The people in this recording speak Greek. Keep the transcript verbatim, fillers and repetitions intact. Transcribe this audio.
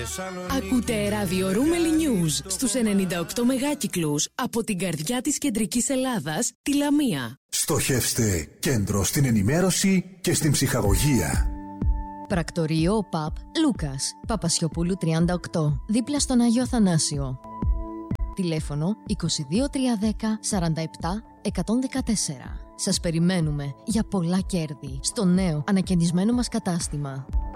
Ακούτε ράδιο Ρούμελι News στους ενενήντα οκτώ μεγάκυκλους από την καρδιά της κεντρικής Ελλάδας, τη Λαμία. Στοχεύστε κέντρο στην ενημέρωση και στην ψυχαγωγία. Πρακτορείο ΟΠΑΠ Λούκας, Παπασιοπούλου τριάντα οκτώ, δίπλα στον Άγιο Αθανάσιο. Τηλέφωνο είκοσι δύο τριακόσια δέκα σαράντα επτά εκατόν δεκατέσσερα. Σας περιμένουμε για πολλά κέρδη στο νέο ανακαινισμένο μας κατάστημα.